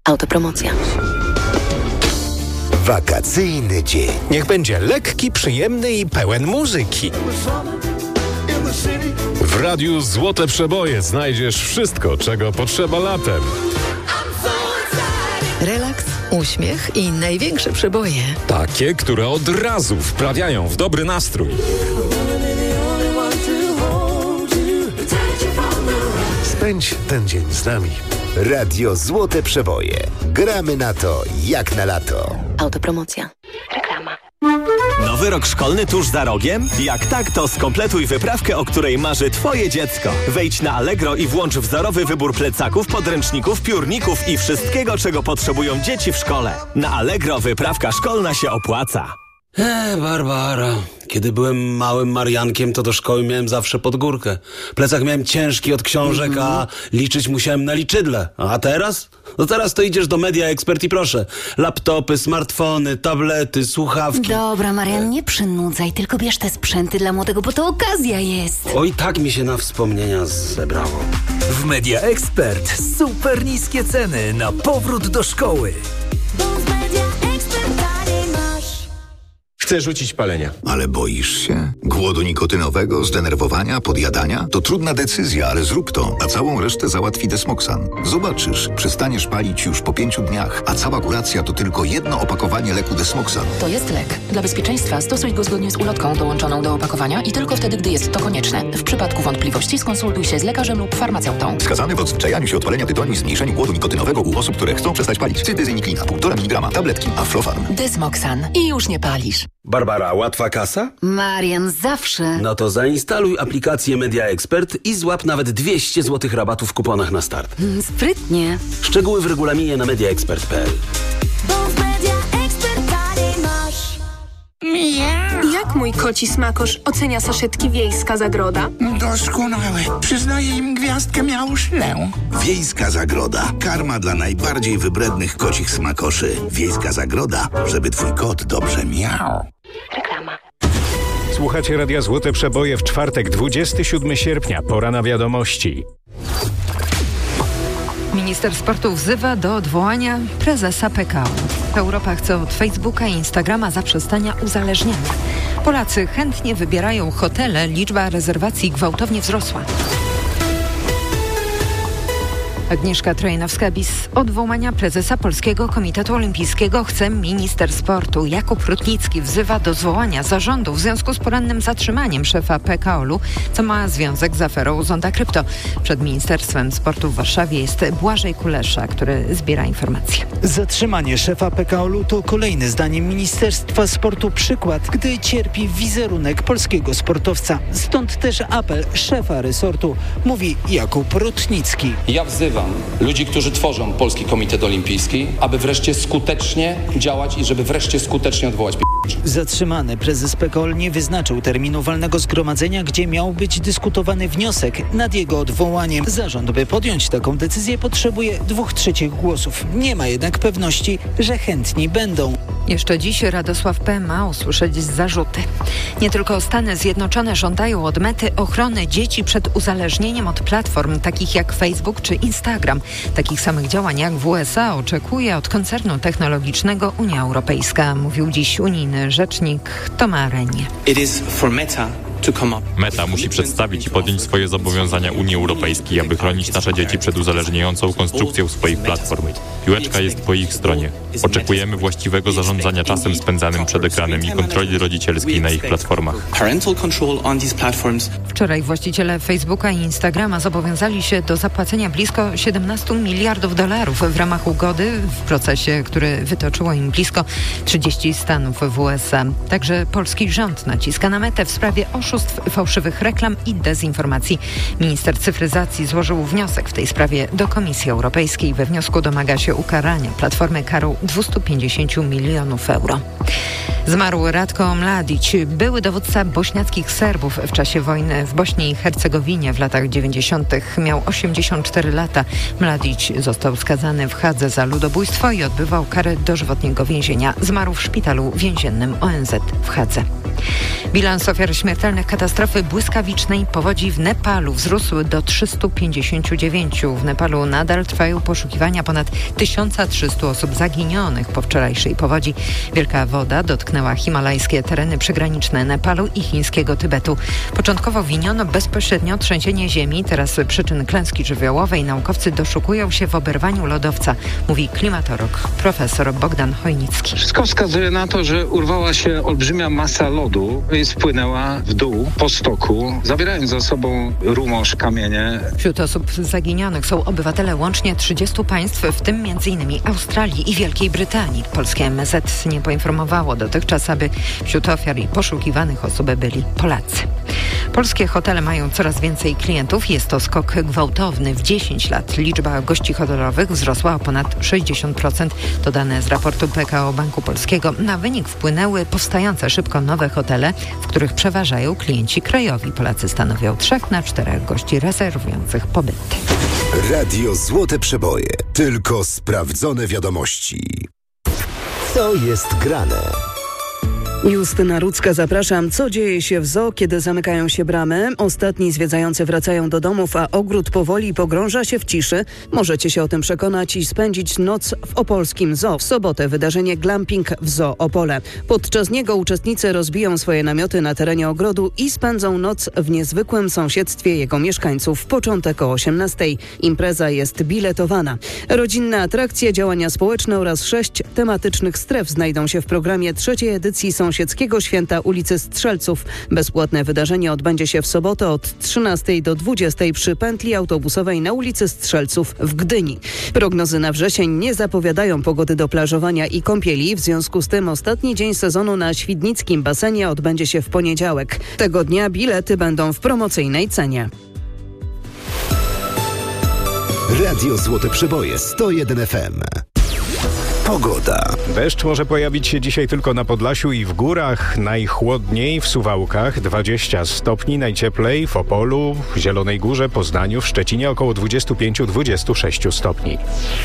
Autopromocja. Wakacyjny dzień. Niech będzie lekki, przyjemny i pełen muzyki. W Radiu Złote Przeboje znajdziesz wszystko, czego potrzeba latem. Relaks, uśmiech i największe przeboje. Takie, które od razu wprawiają w dobry nastrój. Spędź ten dzień z nami. Radio Złote Przeboje. Gramy na to jak na lato. Autopromocja. Reklama. Nowy rok szkolny tuż za rogiem? Jak tak, to skompletuj wyprawkę, o której marzy Twoje dziecko. Wejdź na Allegro i włącz wzorowy wybór plecaków, podręczników, piórników i wszystkiego, czego potrzebują dzieci w szkole. Na Allegro wyprawka szkolna się opłaca. Barbara, kiedy byłem małym Mariankiem, to do szkoły miałem zawsze pod górkę. Plecak miałem ciężki od książek, a liczyć musiałem na liczydle. A teraz? No teraz to idziesz do Media Expert i proszę. Laptopy, smartfony, tablety, słuchawki. Dobra, Marian, nie przynudzaj, tylko bierz te sprzęty dla młodego, bo to okazja jest. Oj, tak mi się na wspomnienia zebrało. W Media Expert super niskie ceny na powrót do szkoły. Chcę rzucić palenia. Ale boisz się? Głodu nikotynowego, zdenerwowania, podjadania? To trudna decyzja, ale zrób to, a całą resztę załatwi Desmoxan. Zobaczysz, przestaniesz palić już po 5 dniach, a cała kuracja to tylko jedno opakowanie leku Desmoxan. To jest lek. Dla bezpieczeństwa stosuj go zgodnie z ulotką dołączoną do opakowania i tylko wtedy, gdy jest to konieczne. W przypadku wątpliwości skonsultuj się z lekarzem lub farmaceutą. Wskazany w odzwyczajaniu się od palenia tytoniu i zmniejszeniu głodu nikotynowego u osób, które chcą przestać palić. Cytyzyniklina, 1,5 mg, tabletki, Aflofarm. Desmoxan. I już nie palisz. Barbara, łatwa kasa? Marian, zawsze. No to zainstaluj aplikację Media Expert i złap nawet 200 zł rabatu w kuponach na start. Sprytnie. Szczegóły w regulaminie na mediaexpert.pl. Jak mój koci smakosz ocenia saszetki Wiejska Zagroda? Doskonałe. Przyznaję im gwiazdkę miauszlę. Wiejska Zagroda. Karma dla najbardziej wybrednych kocich smakoszy. Wiejska Zagroda, żeby twój kot dobrze miał. Reklama. Słuchacie Radia Złote Przeboje w czwartek, 27 sierpnia. Pora na wiadomości. Minister sportu wzywa do odwołania prezesa PKO. Europa chce od Facebooka i Instagrama zaprzestania uzależniania. Polacy chętnie wybierają hotele, liczba rezerwacji gwałtownie wzrosła. Agnieszka Trojanowska-Bis odwołania prezesa Polskiego Komitetu Olimpijskiego chce minister sportu. Jakub Rutnicki wzywa do zwołania zarządu w związku z porannym zatrzymaniem szefa PKOL-u, co ma związek z aferą Zonda Krypto. Przed Ministerstwem Sportu w Warszawie jest Błażej Kulesza, który zbiera informacje. Zatrzymanie szefa PKOL-u to kolejny zdaniem Ministerstwa Sportu przykład, gdy cierpi wizerunek polskiego sportowca. Stąd też apel szefa resortu, mówi Jakub Rutnicki. Ja wzywam ludzi, którzy tworzą Polski Komitet Olimpijski, aby wreszcie skutecznie działać i żeby wreszcie skutecznie odwołać Zatrzymany prezes PKOL nie wyznaczył terminu walnego zgromadzenia, gdzie miał być dyskutowany wniosek nad jego odwołaniem. Zarząd, by podjąć taką decyzję, potrzebuje 2/3 głosów. Nie ma jednak pewności, że chętni będą. Jeszcze dziś Radosław P. ma usłyszeć zarzuty. Nie tylko Stany Zjednoczone żądają od Mety ochrony dzieci przed uzależnieniem od platform takich jak Facebook czy Instagram. Takich samych działań jak w USA oczekuje od koncernu technologicznego Unia Europejska, mówił dziś unijny rzecznik Thomas Renie. Meta musi przedstawić i podjąć swoje zobowiązania Unii Europejskiej, aby chronić nasze dzieci przed uzależniającą konstrukcją swoich platform. Piłeczka jest po ich stronie. Oczekujemy właściwego zarządzania czasem spędzanym przed ekranem i kontroli rodzicielskiej na ich platformach. Wczoraj właściciele Facebooka i Instagrama zobowiązali się do zapłacenia blisko $17 miliardów w ramach ugody w procesie, który wytoczyło im blisko 30 stanów w USA. Także polski rząd naciska na Metę w sprawie oszustw, fałszywych reklam i dezinformacji. Minister cyfryzacji złożył wniosek w tej sprawie do Komisji Europejskiej. We wniosku domaga się ukarania platformy karą €250 milionów. Zmarł Ratko Mladić, były dowódca bośniackich Serbów w czasie wojny w Bośni i Hercegowinie w latach 90. Miał 84 lata. Mladić został skazany w Hadze za ludobójstwo i odbywał karę dożywotniego więzienia. Zmarł w szpitalu więziennym ONZ w Hadze. Bilans ofiar śmiertelnych wymienione katastrofy błyskawicznej powodzi w Nepalu wzrósł do 359. W Nepalu nadal trwają poszukiwania ponad 1300 osób zaginionych po wczorajszej powodzi. Wielka woda dotknęła himalajskie tereny przygraniczne Nepalu i chińskiego Tybetu. Początkowo winiono bezpośrednio trzęsienie ziemi. Teraz przyczyn klęski żywiołowej naukowcy doszukują się w oberwaniu lodowca, mówi klimatolog profesor Bogdan Chojnicki. Wszystko wskazuje na to, że urwała się olbrzymia masa lodu i spłynęła w dół po stoku, zabierając za sobą rumosz, kamienie. Wśród osób zaginionych są obywatele łącznie 30 państw, w tym m.in. Australii i Wielkiej Brytanii. Polskie MSZ nie poinformowało dotychczas, aby wśród ofiar i poszukiwanych osób byli Polacy. Polskie hotele mają coraz więcej klientów. Jest to skok gwałtowny. W 10 lat liczba gości hotelowych wzrosła o ponad 60%. To dane z raportu PKO Banku Polskiego. Na wynik wpłynęły powstające szybko nowe hotele, w których przeważają klienci krajowi. Polacy stanowią 3 na 4 gości rezerwujących pobyty. Radio Złote Przeboje. Tylko sprawdzone wiadomości. Co jest grane? Justyna Rudzka, zapraszam. Co dzieje się w zoo, kiedy zamykają się bramy? Ostatni zwiedzający wracają do domów, a ogród powoli pogrąża się w ciszy. Możecie się o tym przekonać i spędzić noc w opolskim zoo. W sobotę wydarzenie Glamping w Zoo Opole. Podczas niego uczestnicy rozbiją swoje namioty na terenie ogrodu i spędzą noc w niezwykłym sąsiedztwie jego mieszkańców. Początek o 18:00. Impreza jest biletowana. Rodzinne atrakcje, działania społeczne oraz 6 tematycznych stref znajdą się w programie 3. edycji Sąsiedzkiego Święta ulicy Strzelców. Bezpłatne wydarzenie odbędzie się w sobotę od 13:00 do 20:00 przy pętli autobusowej na ulicy Strzelców w Gdyni. Prognozy na wrzesień nie zapowiadają pogody do plażowania i kąpieli. W związku z tym ostatni dzień sezonu na świdnickim basenie odbędzie się w poniedziałek. Tego dnia bilety będą w promocyjnej cenie. Radio Złote Przeboje 101 FM. Pogoda. Deszcz może pojawić się dzisiaj tylko na Podlasiu i w górach. Najchłodniej w Suwałkach 20 stopni, najcieplej w Opolu, w Zielonej Górze, Poznaniu, w Szczecinie około 25-26 stopni.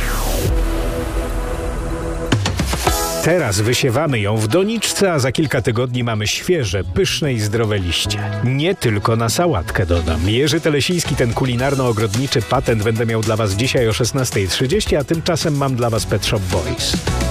Teraz wysiewamy ją w doniczce, a za kilka tygodni mamy świeże, pyszne i zdrowe liście. Nie tylko na sałatkę dodam. Jerzy Telesiński, ten kulinarno-ogrodniczy patent będę miał dla Was dzisiaj o 16:30, a tymczasem mam dla Was Pet Shop Boys.